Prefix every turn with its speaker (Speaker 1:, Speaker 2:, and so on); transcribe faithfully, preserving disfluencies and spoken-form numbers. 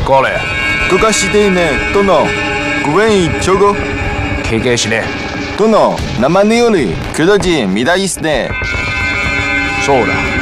Speaker 1: 过来。
Speaker 2: 그가 시대인의 또너 구벤이 저거
Speaker 1: 経験しね。
Speaker 2: 또너 남한의 요리 그러지 미다 있네.
Speaker 1: そうだ。